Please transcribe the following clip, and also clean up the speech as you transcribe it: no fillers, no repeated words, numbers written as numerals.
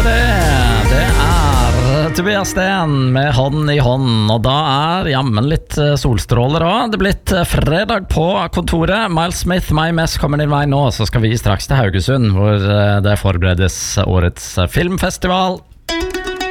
Det Tobias Sten med hånd i hånd, og da jammen litt solstråler også. Det blitt fredag på kontoret. Miles Smith, My Mess kommer din vei nå, så skal vi straks til Haugesund, hvor det forberedes årets filmfestival.